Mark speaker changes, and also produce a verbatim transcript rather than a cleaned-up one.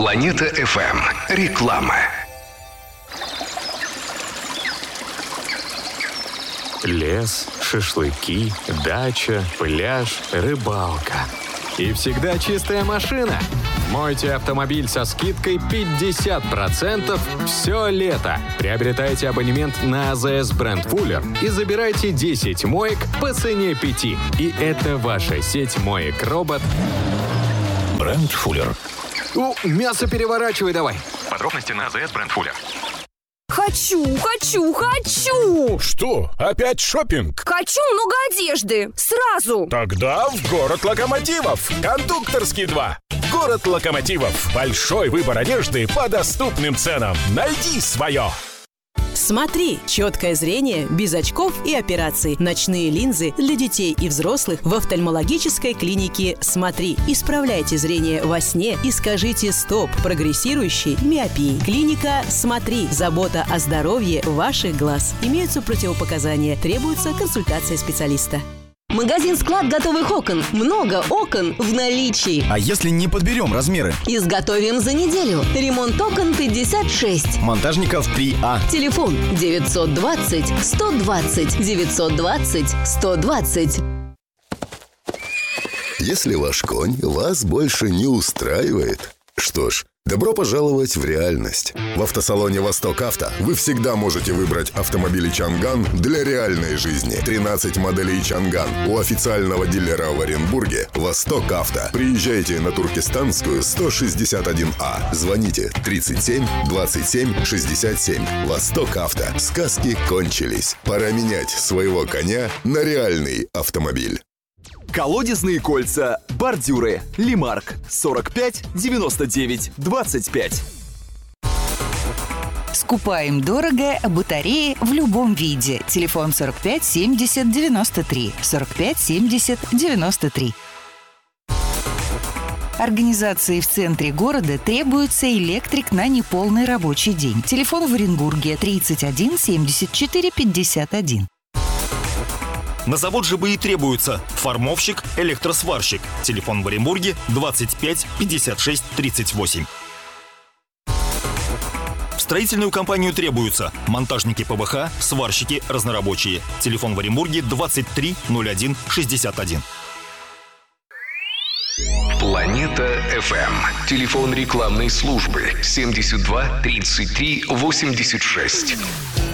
Speaker 1: Планета эф эм. Реклама.
Speaker 2: Лес, шашлыки, дача, пляж, рыбалка. И всегда чистая машина. Мойте автомобиль со скидкой пятьдесят процентов все лето. Приобретайте абонемент на АЗС бренд Fuller и забирайте десять моек по цене пяти. И это ваша сеть моек-робот
Speaker 3: бренд Fuller.
Speaker 2: Ну, мясо переворачивай давай.
Speaker 4: Подробности на АЗС бренд Fuller.
Speaker 5: Хочу, хочу, хочу!
Speaker 3: Что? Опять шопинг?
Speaker 5: Хочу много одежды. Сразу.
Speaker 3: Тогда в город локомотивов. Кондукторский два. Город локомотивов. Большой выбор одежды по доступным ценам. Найди свое.
Speaker 6: Смотри, четкое зрение без очков и операций. Ночные линзы для детей и взрослых в офтальмологической клинике «Смотри». Исправляйте зрение во сне и скажите «стоп» прогрессирующей миопии. Клиника «Смотри». Забота о здоровье ваших глаз. Имеются противопоказания. Требуется консультация специалиста.
Speaker 7: Магазин-склад готовых окон. Много окон в наличии.
Speaker 8: А если не подберем размеры?
Speaker 7: Изготовим за неделю. Ремонт окон пятьдесят шесть.
Speaker 8: Монтажников три А.
Speaker 7: Телефон девятьсот двадцать сто двадцать девятьсот двадцать сто двадцать.
Speaker 9: Если ваш конь вас больше не устраивает, что ж, добро пожаловать в реальность. В автосалоне «Восток Авто» вы всегда можете выбрать автомобили «Чанган» для реальной жизни. тринадцать моделей «Чанган» у официального дилера в Оренбурге «Восток Авто». Приезжайте на Туркестанскую сто шестьдесят один А. Звоните тридцать семь двадцать семь шестьдесят семь. «Восток Авто». Сказки кончились. Пора менять своего коня на реальный автомобиль.
Speaker 10: Колодезные кольца, бордюры, Лимарк, сорок пять девяносто девять двадцать пять.
Speaker 11: Скупаем дорого батареи в любом виде. Телефон сорок пять семьдесят девяносто три. сорок пять семьдесят девяносто три. Организации в центре города требуется электрик на неполный рабочий день. Телефон в Оренбурге тридцать один семьдесят четыре пятьдесят один.
Speaker 12: На завод ЖБИ требуется формовщик, электросварщик. Телефон в Оренбурге двадцать пять пятьдесят шесть тридцать восемь. В строительную компанию требуются монтажники ПВХ, сварщики, разнорабочие. Телефон в Оренбурге двадцать три ноль один шестьдесят один.
Speaker 1: Планета эф эм. Телефон рекламной службы семьдесят два тридцать три восемьдесят шесть.